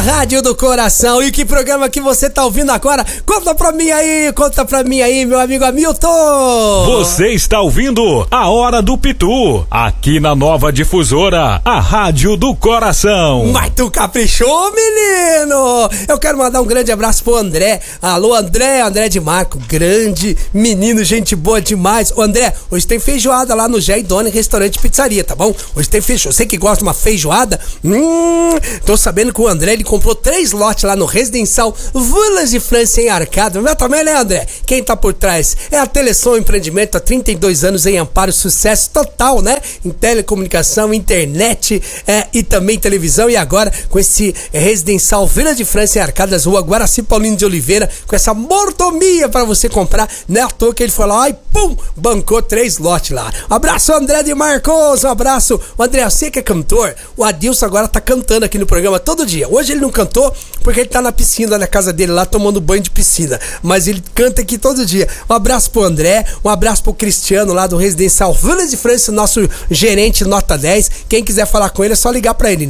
Rádio do Coração. E que programa que você tá ouvindo agora? Conta pra mim aí, meu amigo Hamilton. Você está ouvindo A Hora do Pitu, aqui na Nova Difusora, a Rádio do Coração. Mas tu caprichou, menino! Eu quero mandar um grande abraço pro André. Alô, André de Marco, grande menino, gente boa demais. Ô, André, hoje tem feijoada lá no Jé e Dona Restaurante e Pizzaria, tá bom? Hoje tem feijoada. Você que gosta de uma feijoada? Tô sabendo que o André, ele comprou 3 lotes lá no Residencial Vilas de França em Arcada. Meu também, né, André? Quem tá por trás? É a Telesom Empreendimento, há 32 anos em Amparo, sucesso total, né? Em telecomunicação, internet e também televisão. E agora com esse Residencial Vilas de França em Arcadas, Rua Guaraci Paulino de Oliveira, com essa mordomia pra você comprar. Não é à toa que ele foi lá e pum, bancou 3 lotes lá. Um abraço, André de Marcos, um abraço. O André, você que é cantor, o Adilson agora tá cantando aqui no programa todo dia. Hoje ele não cantou porque ele tá na piscina na casa dele lá, tomando banho de piscina, mas ele canta aqui todo dia. Um abraço pro André, um abraço pro Cristiano lá do Residencial Vilas de França, nosso gerente nota 10. Quem quiser falar com ele é só ligar pra ele,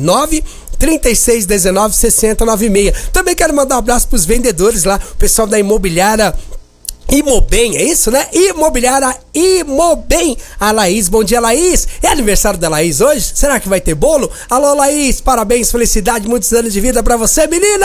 936196096. Também quero mandar um abraço pros vendedores lá, o pessoal da imobiliária Imobem, é isso, né? Imobiliária Imobem. A Laís, bom dia, Laís. É aniversário da Laís hoje? Será que vai ter bolo? Alô, Laís, parabéns, felicidade, muitos anos de vida pra você, menina!